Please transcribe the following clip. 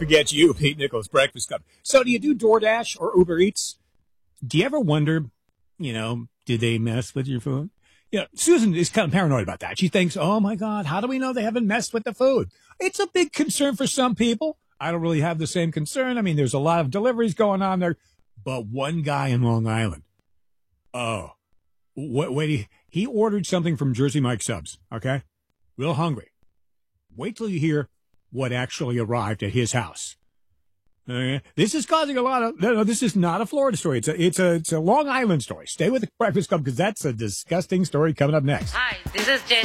forget you, Pete Nichols, Breakfast Club. So do you do DoorDash or Uber Eats? Do you ever wonder, did they mess with your food? Susan is kind of paranoid about that. She thinks, oh, my God, how do we know they haven't messed with the food? It's a big concern for some people. I don't really have the same concern. I mean, there's a lot of deliveries going on there. But one guy in Long Island, he ordered something from Jersey Mike Subs, okay? Real hungry. Wait till you hear what actually arrived at his house. This is causing a lot of. No, this is not a Florida story. It's a Long Island story. Stay with the Breakfast Club because that's a disgusting story coming up next. Hi, this is Jen